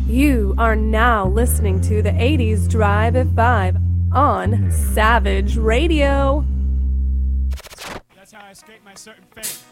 You are now listening to the 80s Drive at 5 on Savage Radio. That's how I escape my certain fate.